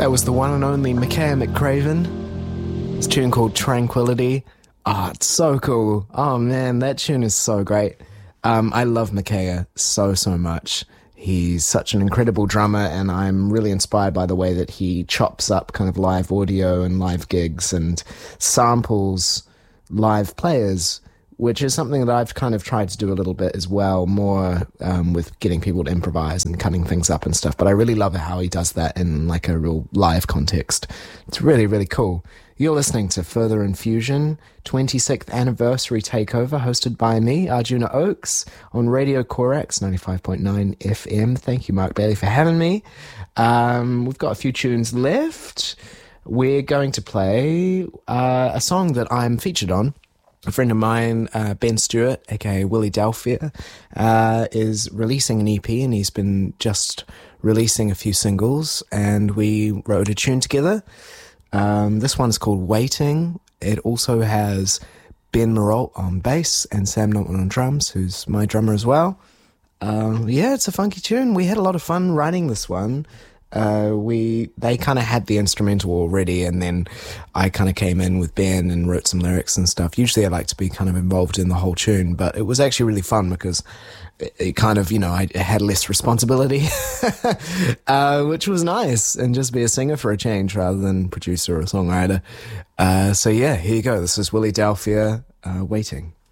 That was the one and only Makaya McCraven. It's a tune called Tranquility. Oh, it's so cool. Oh man, that tune is so great. I love Makaya so much. He's such an incredible drummer, and I'm really inspired by the way that he chops up kind of live audio and live gigs and samples live players, which is something that I've kind of tried to do a little bit as well, more with getting people to improvise and cutting things up and stuff. But I really love how he does that in like a real live context. It's really, really cool. You're listening to Further Infusion, 26th Anniversary Takeover, hosted by me, Arjuna Oakes, on Radio Corax 95.9 FM. Thank you, Mark Bailey, for having me. We've got a few tunes left. We're going to play a song that I'm featured on. A friend of mine, Ben Stewart, aka Willie Delphia, is releasing an EP, and he's been just releasing a few singles, and we wrote a tune together. This one's called Waiting. It also has Ben Marolt on bass and Sam Norton on drums, who's my drummer as well. Yeah, it's a funky tune. We had a lot of fun writing this one. They kind of had the instrumental already, and then I kind of came in with Ben and wrote some lyrics and stuff. Usually I like to be kind of involved in the whole tune, but it was actually really fun because it kind of, I had less responsibility, which was nice, and just be a singer for a change rather than producer or songwriter. So yeah, here you go. This is Willie Delphia, Waiting.